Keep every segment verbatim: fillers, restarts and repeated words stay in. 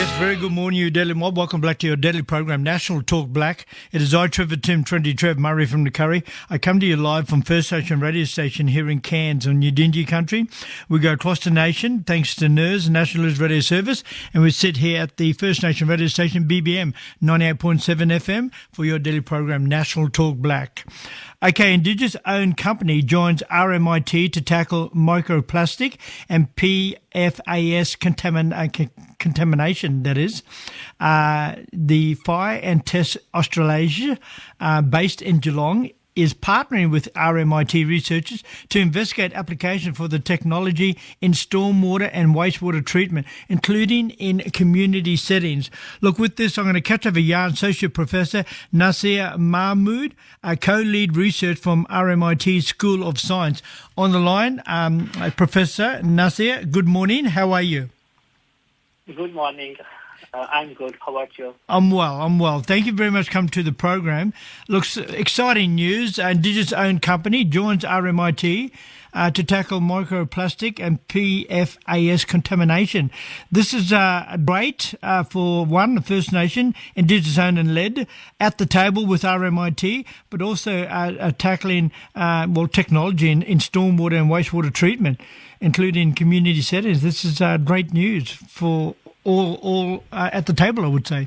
Yes, very good morning, you Daily Mob. Welcome back to your daily program, National Talk Black. It is I, Trevor Tim, Trinity Trev Murray from the Curry. I come to you live from First Nation radio station here in Cairns on Yidinji country. We go across the nation thanks to N E R S, National News Radio Service, and we sit here at the First Nation radio station, B B M ninety-eight point seven F M, for your daily program, National Talk Black. Okay, Indigenous-owned company joins R M I T to tackle microplastic and P F A S contamin- uh, c- contamination, that is. Uh, the Fire and Test Australasia, uh, based in Geelong, is partnering with R M I T researchers to investigate application for the technology in stormwater and wastewater treatment, including in community settings. Look, with this, I'm going to catch up with Yarn Associate Professor Nasir Mahmood, a co-lead research from R M I T School of Science. On the line, um, Professor Nasir, good morning. How are you? Good morning. Uh, I'm good. How about you? I'm well, I'm well. Thank you very much for coming to the program. Looks exciting news. An Indigenous-owned company joins R M I T uh, to tackle microplastic and P F A S contamination. This is uh, great uh, for, one, the First Nation, Indigenous-owned and led, at the table with R M I T, but also uh, uh, tackling, uh, well, technology in, in stormwater and wastewater treatment, including community settings. This is uh, great news for all all uh, at the table, I would say.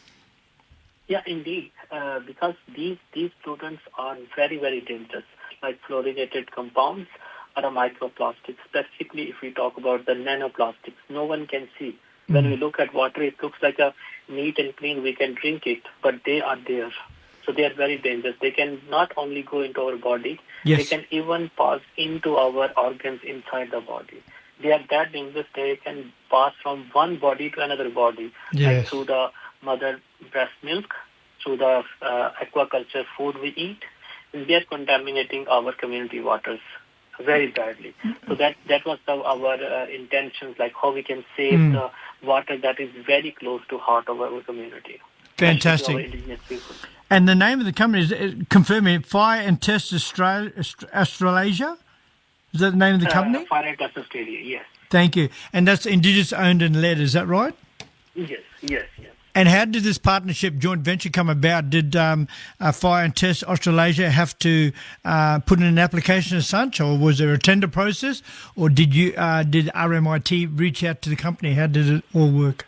Yeah, indeed, uh, because these these pollutants are very, very dangerous, like fluorinated compounds or a microplastic. Specifically, if we talk about the nanoplastics, no one can see. Mm. When we look at water, it looks like a neat and clean, we can drink it, but they are there. So they are very dangerous. They can not only go into our body, yes. They can even pass into our organs inside the body. They are that dangerous, they can pass from one body to another body, yes. Like through the mother breast milk, through the uh, aquaculture food we eat, and they are contaminating our community waters very badly. Mm-hmm. So that, that was the, our uh, intentions, like how we can save mm. the water that is very close to heart of our community. Fantastic. Our indigenous people. And the name of the company is, uh, confirm me, Fire and Test Australia, Australasia? Is that the name of the company? Uh, Fire and Test Australia, yes. Thank you. And that's Indigenous-owned and led, is that right? Yes, yes, yes. And how did this partnership, joint venture, come about? Did um, uh, Fire and Test Australasia have to uh, put in an application as such, or was there a tender process, or did you uh, did R M I T reach out to the company? How did it all work?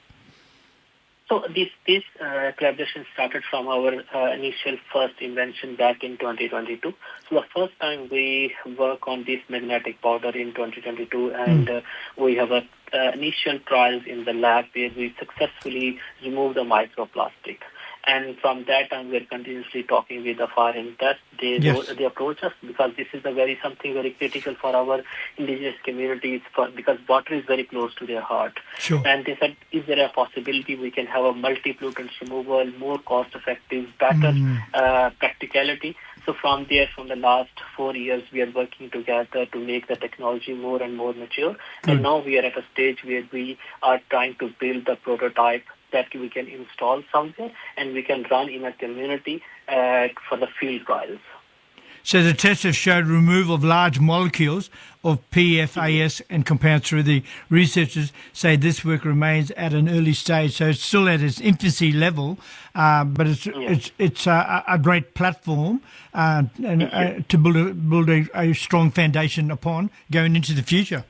So this this uh, collaboration started from our uh, initial first invention back in twenty twenty-two. So the first time we work on this magnetic powder in twenty twenty-two, and mm. uh, we have a uh, initial trials in the lab where we successfully removed the microplastic. And from that time, we're continuously talking with the Fire and Test. They yes. they approach us because this is a very something very critical for our indigenous communities, for because water is very close to their heart. Sure. And they said, is there a possibility we can have a multi-pollutant removal, more cost-effective, better mm. uh, practicality? So from there, from the last four years, we are working together to make the technology more and more mature. Mm. And now we are at a stage where we are trying to build the prototype that we can install somewhere and we can run in a community uh, for the field trials. So the tests have showed removal of large molecules of P F A S and compounds through the researchers say this work remains at an early stage. So it's still at its infancy level, uh, but it's yes. it's it's a, a great platform uh, and, yes. uh, to build a, build a, a strong foundation upon going into the future.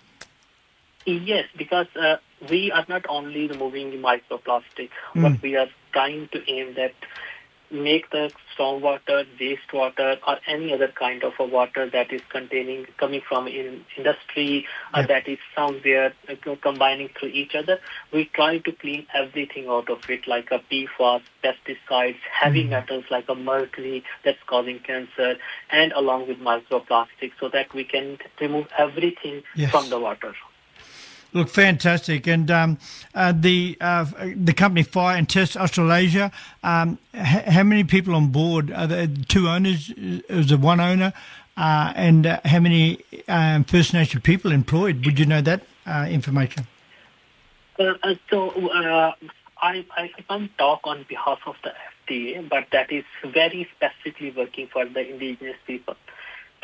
Yes, because uh, we are not only removing microplastic, mm. but we are trying to aim that make the stormwater, wastewater, or any other kind of a water that is containing, coming from in industry, or yeah. that is somewhere uh, combining through each other. We try to clean everything out of it, like a P FAS, pesticides, heavy mm. metals like a mercury that's causing cancer, and along with microplastics, so that we can remove everything yes. from the water. Look, fantastic. And um, uh, the uh, the company Fire and Test Australasia, um, h- how many people on board? Are there two owners? Is there one owner? Uh, and uh, how many um, First Nation people employed? Would you know that uh, information? Uh, uh, so uh, I, I can't talk on behalf of the F D A, but that is very specifically working for the indigenous people.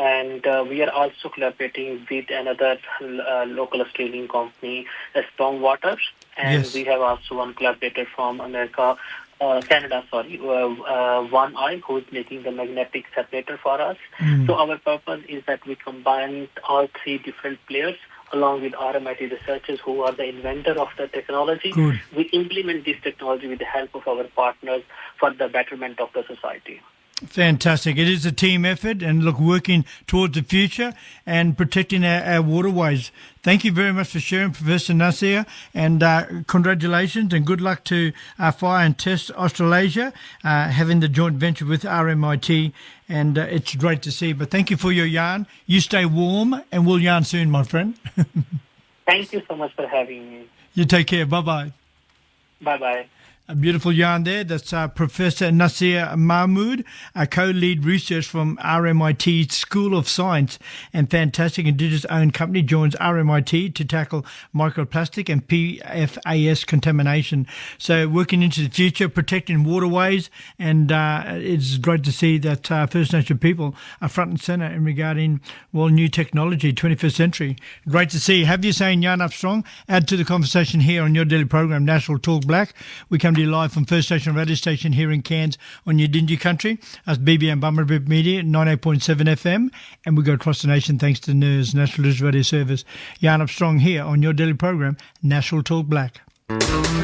And uh, we are also collaborating with another uh, local Australian company, uh, Stormwater. And yes. we have also one collaborator from America, uh, Canada, sorry, uh, uh, One Eye, who is making the magnetic separator for us. Mm. So our purpose is that we combine all three different players along with R M I T researchers who are the inventor of the technology. Good. We implement this technology with the help of our partners for the betterment of the society. Fantastic. It is a team effort and look, working towards the future and protecting our, our waterways. Thank you very much for sharing, Professor Nasir, and uh, congratulations and good luck to uh, Fire and Test Australasia, uh, having the joint venture with R M I T, and uh, it's great to see. But thank you for your yarn. You stay warm and we'll yarn soon, my friend. Thank you so much for having me. You take care. Bye-bye. Bye-bye. A beautiful yarn there. That's uh, Professor Nasir Mahmood, a co-lead research from R M I T School of Science, and fantastic Indigenous-owned company joins R M I T to tackle microplastic and P F A S contamination. So working into the future, protecting waterways, and uh, it's great to see that uh, First Nation people are front and centre in regarding, well, new technology, twenty-first century. Great to see. Have you saying Yarn Up Strong? Add to the conversation here on your daily program, National Talk Black. We come to you live from First Nation Radio Station here in Cairns on Yidinji country. That's B B M Bummerbip Media, ninety-eight point seven F M, and we go across the nation thanks to N I R S, National News Radio Service. Yarn Up Strong here on your daily program, National Talk Black.